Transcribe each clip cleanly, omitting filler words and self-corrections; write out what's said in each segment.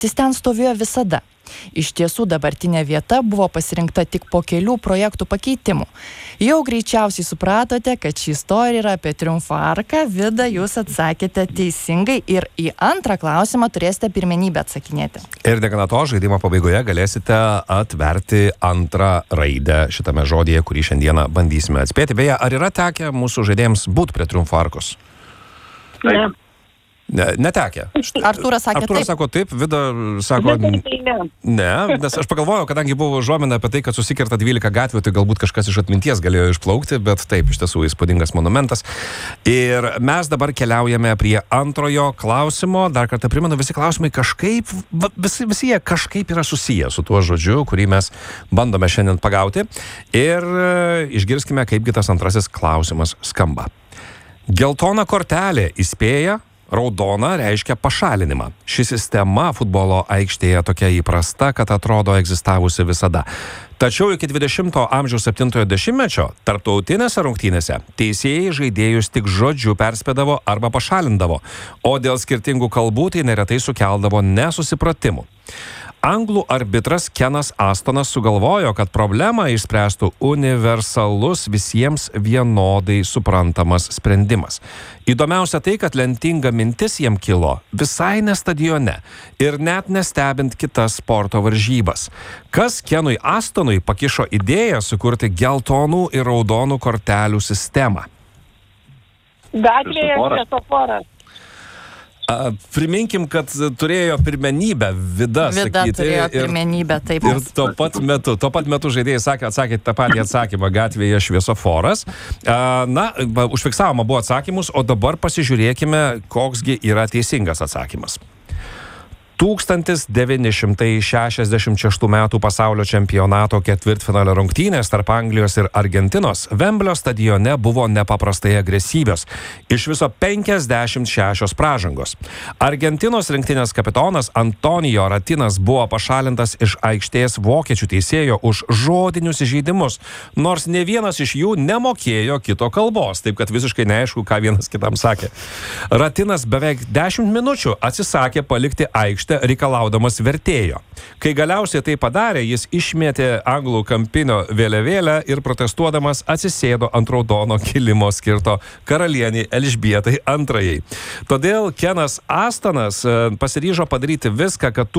jis ten stovėjo visada. Iš tiesų dabartinė vieta buvo pasirinkta tik po kelių projektų pakeitimų. Jau greičiausiai supratote, kad ši istorija yra apie Triumfo arką. Vida, jūs atsakėte teisingai ir į antrą klausimą turėsite pirmenybę atsakinėti. Ir negana to, žaidimo pabaigoje galėsite atverti antrą raidę šitame žodyje, kurį šiandieną bandysime atspėti. Beje, ar yra tekę mūsų žaidėjams būti prie Triumfo arkos? Ne. Netekę. Artūras sakė Artūras taip. sako taip, Vida sako ne, nes aš pagalvojau, kadangi buvo užuomina apie tai, kad susikerta 12 gatvių, tai galbūt kažkas iš atminties galėjo išplaukti, bet taip, iš tiesų įspūdingas monumentas. Ir mes dabar keliaujame prie antrojo klausimo. Dar kartą primenu, visi klausimai kažkaip, visi jie kažkaip yra susiję su tuo žodžiu, kurį mes bandome šiandien pagauti. Ir išgirskime, kaipgi tas antrasis klausimas skamba. Geltona kortelė įspėja, raudona reiškia pašalinimą. Ši sistema futbolo aikštėje tokia įprasta, kad atrodo egzistavusi visada. Tačiau iki 20 amžiaus 70-ojo dešimtmečio tarptautinėse rungtynėse teisėjai žaidėjus tik žodžiu perspėdavo arba pašalindavo, o dėl skirtingų kalbų tai neretai sukeldavo nesusipratimų. Anglų arbitras Kenas Astonas sugalvojo, kad problemą išspręstų universalus visiems vienodai suprantamas sprendimas. Įdomiausia tai, kad lemtinga mintis jam kilo visai ne stadione ir net nestebint kitas sporto varžybas. Kas Kenui Astonui pakišo idėją sukurti geltonų ir raudonų kortelių sistemą? Gatvėje šviesoforas. Priminkim, kad turėjo pirmenybę Vida sakyti. Turėjo pirmenybę, taip. Ir tuo pat metu žaidėjai atsakė tą patį atsakymą gatvėje šviesoforas. Užfiksavome buvo atsakymus, o dabar pasižiūrėkime, koksgi yra teisingas atsakymas. 1966 metų pasaulio čempionato ketvirtfinalio rungtynės tarp Anglijos ir Argentinos Vemblio stadione buvo nepaprastai agresyvios. Iš viso 56 pražangos. Argentinos rinktinės kapitonas Antonijo Ratinas buvo pašalintas iš aikštės vokiečių teisėjo už žodinius įžeidimus, nors ne vienas iš jų nemokėjo kito kalbos, taip kad visiškai neaišku, ką vienas kitam sakė. Ratinas beveik 10 minučių atsisakė palikti aikštę reikalaudamas vertėjo. Kai galiausiai tai padarė, jis išmėtė anglų kampinio vėliavėlę ir protestuodamas atsisėdo ant raudono kilimo skirto karalienei Elžbietai II. Todėl Kenas Astonas pasiryžo padaryti viską, kad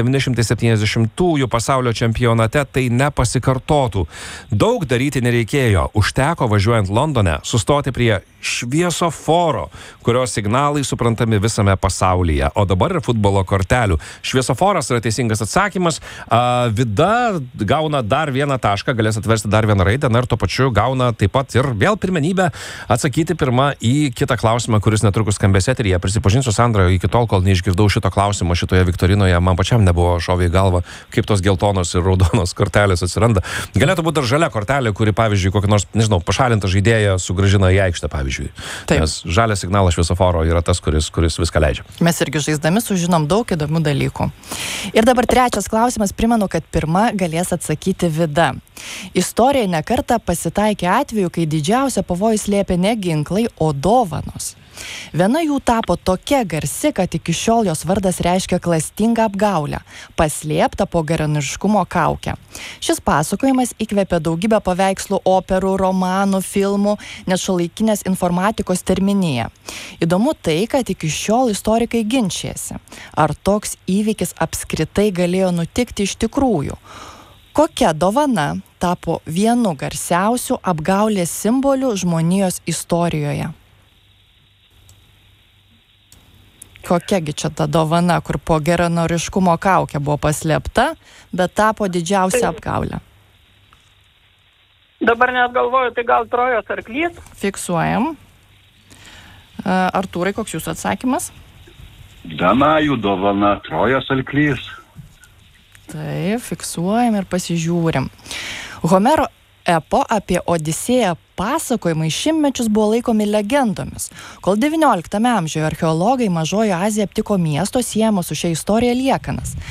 1970-ųjų pasaulio čempionate tai nepasikartotų. Daug daryti nereikėjo, užteko važiuojant Londone sustoti prie šviesoforo, kurios signalai suprantami visame pasaulyje, o dabar ir futbolo kortelių. Šviesoforas yra teisingas atsakymas. Vida gauna dar vieną tašką, galės atversti dar vieną raidę, ir tuo pačiu gauna taip pat ir vėl pirmenybę atsakyti pirmą į kitą klausimą, kuris netrukus skambės eteryje. Prisipažinsiu, Sandra, iki tol, kol neišgirdau šito klausimo šitoje viktorinoje, man pačiam nebuvo šovė į galvą, kaip tos geltonos ir raudonos kortelės atsiranda. Galėtų būti dar žalia kortelė, kuri, pavyzdžiui, kokį nors, pašalintą žaidėją sugrąžina į aikštę, pavyzdžiui. Taip. Nes žalias signalas šviesoforo yra tas, kuris viską leidžia. Mes irgi žaisdami sužinom daug įdomių dalykų. Ir dabar trečias klausimas, primenu, kad pirma galės atsakyti Vida. Istorija nekartą pasitaikė atveju, kai didžiausia pavojus slėpė ne ginklai, o dovanos. Viena jų tapo tokia garsi, kad iki šiol jos vardas reiškia klastingą apgaulę, paslėptą po geranoriškumo kaukę. Šis pasakojimas įkvėpė daugybę paveikslų, operų, romanų, filmų, net šiuolaikinės informatikos terminiją. Įdomu tai, kad iki šiol istorikai ginčijasi, ar toks įvykis apskritai galėjo nutikti iš tikrųjų. Kokia dovana tapo vienu garsiausių apgaulės simbolių žmonijos istorijoje? Kokiagi čia ta dovana, kur po geranoriškumo kaukė buvo paslėpta, bet tapo didžiausia apgaulė? Dabar net galvoju, tai gal Trojos arklys? Fiksuojam. Artūrai, koks jūsų atsakymas? Danajų dovana, Trojos arklys. Taip, fiksuojam ir pasižiūrim. Homero epo apie Odisėją pasakojimai šimtmečius buvo laikomi legendomis, kol XIX amžiuje archeologai Mažojoje Azijoje aptiko miesto siejamo su šia istorija liekanas.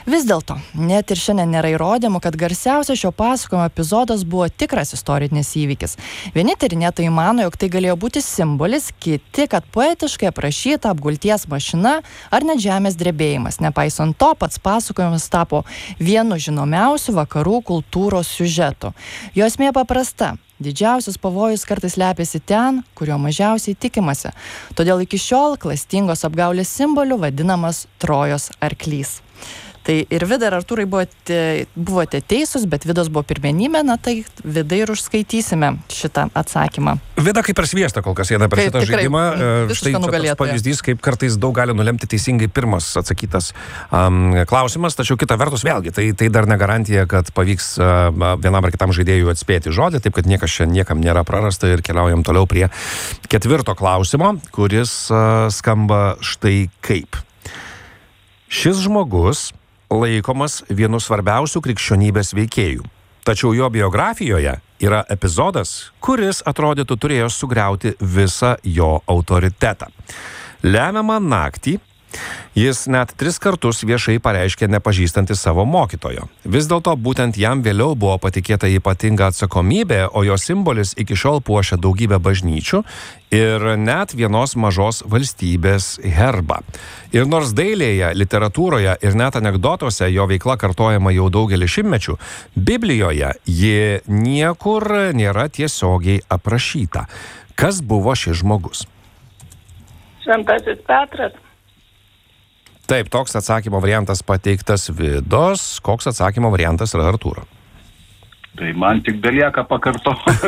Vis dėlto, net ir šiandien nėra įrodymų, kad garsiausias šio pasakojimo epizodas buvo tikras istorinis įvykis. Vieni tyrinėtojai mano, jog tai galėjo būti simbolis, kiti, kad poetiškai aprašyta apgulties mašina ar net žemės drebėjimas. Nepaisant to, pats pasakojimas tapo vienu žinomiausių vakarų kultūros siužetų. Jo esmė paprasta. Didžiausias pavojus kartais slepiasi ten, kurio mažiausiai tikimasi. Todėl iki šiol klastingos apgaulės simboliu vadinamas Trojos arklys. Tai ir Vida ir Artūrai buvote teisūs, bet Vidos buvo pirmenybė, na tai Vidai ir užskaitysime šitą atsakymą. Vida kaip ir sviesta kol kas eina per šitą žaidimą. Štai toks pavyzdys, kaip kartais daug gali nulemti teisingai pirmas atsakytas klausimas, tačiau kita vertus vėlgi, tai dar ne garantija, kad pavyks vienam ar kitam žaidėjui atspėti žodį, taip kad niekas čia niekam nėra prarasta ir keliaujam toliau prie ketvirto klausimo, kuris skamba štai kaip. Šis žmogus laikomas vienu svarbiausių krikščionybės veikėjų. Tačiau jo biografijoje yra epizodas, kuris atrodytų turėjo sugriauti visą jo autoritetą. Lemiamą naktį jis net 3 kartus viešai pareiškė nepažįstantis savo mokytojo. Vis dėlto būtent jam vėliau buvo patikėta ypatinga atsakomybė, o jo simbolis iki šiol puošia daugybę bažnyčių ir net vienos mažos valstybės herbą. Ir nors dailėje, literatūroje ir net anekdotuose jo veikla kartojama jau daugelį šimtmečių, Biblijoje ji niekur nėra tiesiogiai aprašyta. Kas buvo šis žmogus? Šventasis Petras. Taip, toks atsakymo variantas pateiktas Vidos, koks atsakymo variantas yra Artūro. Tai man tik belieka pakartoti.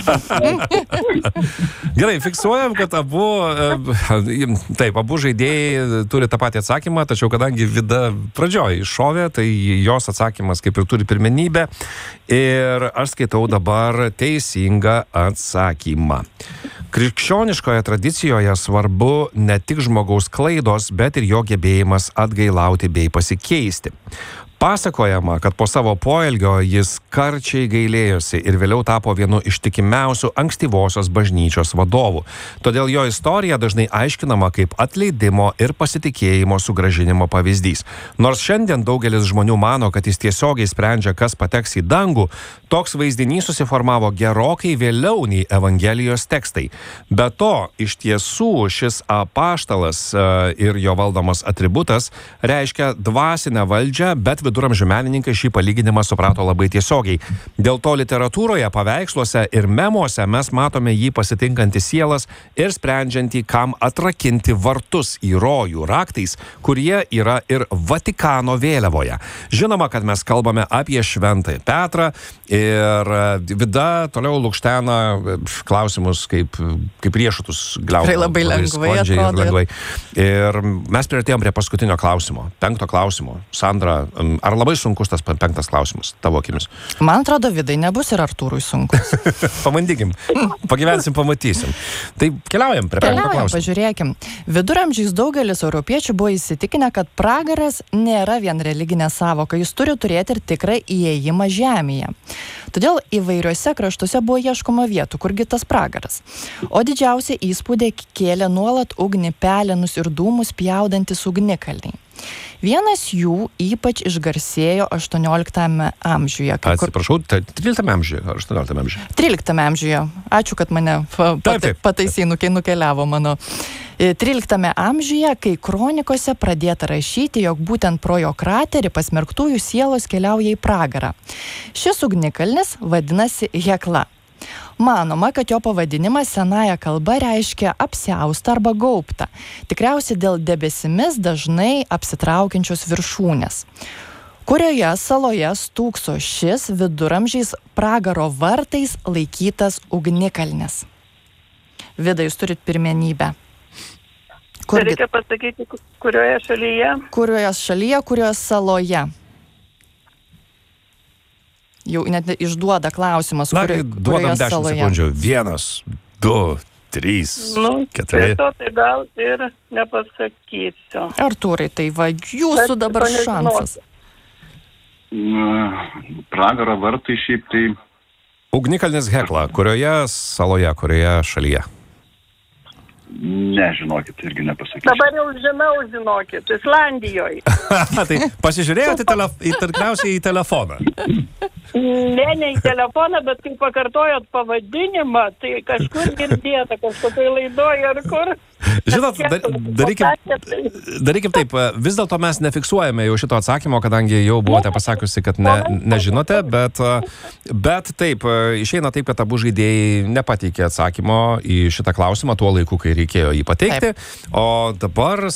Gerai, fiksuojam, kad abu žaidėjai turi tą patį atsakymą, tačiau kadangi Vida pradžioj iššovė, tai jos atsakymas kaip ir turi pirmenybę ir aš skaitau dabar teisingą atsakymą. Krikščioniškoje tradicijoje svarbu ne tik žmogaus klaidos, bet ir jo gebėjimas atgailauti bei pasikeisti. Pasakojama, kad po savo poelgio jis karčiai gailėjosi ir vėliau tapo vienu ištikimiausių ankstyvosios bažnyčios vadovų. Todėl jo istorija dažnai aiškinama kaip atleidimo ir pasitikėjimo sugrąžinimo pavyzdys. Nors šiandien daugelis žmonių mano, kad jis tiesiogiai sprendžia, kas pateks į dangų, toks vaizdinys susiformavo gerokai vėliau nei Evangelijos tekstai. Be to, iš tiesų šis apaštalas ir jo valdomas atributas reiškia dvasinę valdžią, bet viduramžių menininkai šį palyginimą suprato labai tiesiogiai. Dėl to literatūroje, paveiksluose ir memuose mes matome jį pasitinkantį sielas ir sprendžiantį, kam atrakinti vartus į rojų raktais, kurie yra ir Vatikano vėliavoje. Žinoma, kad mes kalbame apie Šventąjį Petrą ir Vida toliau lukštena klausimus kaip riešutus gliaudama. Tikrai labai lengvai atrodo. Ir mes priartėjom prie paskutinio klausimo, 5 klausimo. Sandra, ar labai sunkus tas 5 klausimas, tavo akimis? Man atrodo, Vidai nebus ir Artūrui sunkus. Pabandykim, pagyvensim, pamatysim. Tai keliaujam prie 5 klausimų. Pažiūrėkim. Viduramžiais daugelis europiečių buvo įsitikinę, kad pragaras nėra vien religinė sąvoka, jis turi turėti ir tikrą įėjimą žemėje. Todėl įvairiuose kraštuose buvo ieškoma vietų, kurgi tas pragaras. O didžiausią įspūdį kėlė nuolat ugnį, pelenus ir dūmus pjaudantis ugnikalniai. Vienas jų ypač išgarsėjo 18 amžiuje. Atsiprašau, 13 amžiuje ar 18 amžiuje? 13 amžiuje. Ačiū, kad mane pataisai nukeliavo mano. 13 amžiuje, kai kronikose pradėta rašyti, jog būtent pro jo kraterį pasmerktųjų sielos keliauja į pragarą. Šis ugnikalnis vadinasi Hekla. Manoma, kad jo pavadinimas senąja kalba reiškia apsiaustą arba gaubtą, tikriausiai dėl debesimis dažnai apsitraukiančios viršūnės. Kurioje saloje stūkso šis viduramžiais pragaro vartais laikytas ugnikalnis? Vida, jūs turit pirmenybę. Reikia pasakyti, kurioje šalyje? Kurioje šalyje, kurioje saloje? Jau net išduoda klausimas, duodam 10 sekundžių. 1, 2, 3, 4. Tai gal ir nepasakysiu. Artūrai, tai va, jūsų dabar šansas. Pragaro vartai šiaip tai... Ugnikalnis Hekla, kurioje saloje, kurioje šalyje? Nežinokit, irgi nepasakysiu. Dabar jau žinokit, Islandijoje. Tai pasižiūrėjote tikriausiai į telefoną. Ne į telefoną, bet kai pakartojot pavadinimą, tai kažkur girdėta, kažkokiai laidoje ar kur. Žinot, darykim taip, vis dėlto mes nefiksuojame jau šito atsakymo, kadangi jau buvote pasakiusi, kad nežinote, bet taip, išeina taip, kad abu žaidėjai nepateikė atsakymo į šitą klausimą tuo laiku, kai reikėjo jį pateikti, o dabar